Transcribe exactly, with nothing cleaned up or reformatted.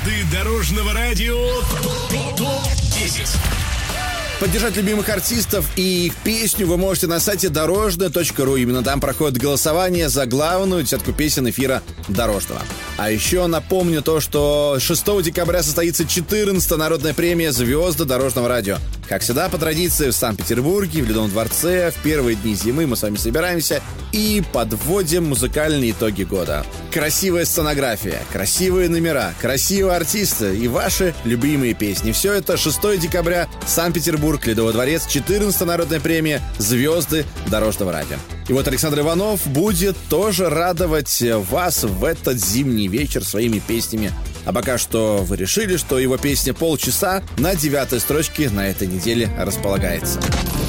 Звезды дорожного радио ТОП десять. Поддержать любимых артистов и их песню вы можете на сайте дорожное точка ру. Именно там проходит голосование за главную десятку песен эфира Дорожного. А еще напомню то, что шестого декабря состоится четырнадцатая народная премия «Звезды дорожного радио». Как всегда, по традиции, в Санкт-Петербурге, в Ледовом дворце, в первые дни зимы мы с вами собираемся и подводим музыкальные итоги года. Красивая сценография, красивые номера, красивые артисты и ваши любимые песни. Все это шестого декабря, Санкт-Петербург, Ледовый дворец, четырнадцатая народная премия «Звезды дорожного радио». И вот Александр Иванов будет тоже радовать вас в этот зимний вечер своими песнями. А пока что вы решили, что его песня «Полчаса» на девятой строчке на этой неделе располагается.